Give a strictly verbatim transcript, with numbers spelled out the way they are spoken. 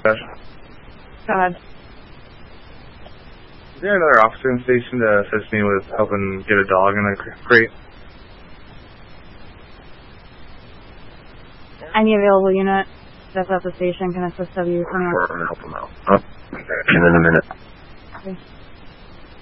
Yes. Go ahead. Is there another officer in the station to assist me with helping get a dog in a crate? Any available unit that's at the station can assist W twenty-one. Sure, I'm gonna help him out. Oh, okay. In a minute. Okay.